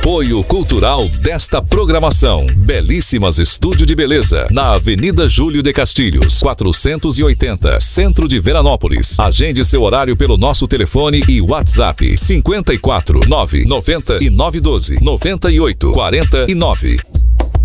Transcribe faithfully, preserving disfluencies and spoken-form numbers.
Apoio cultural desta programação. Belíssimas Estúdio de Beleza, na Avenida Júlio de Castilhos, quatrocentos e oitenta, Centro de Veranópolis. Agende seu horário pelo nosso telefone e WhatsApp cinquenta e quatro, nove noventa e nove doze, noventa e oito, quarenta e nove.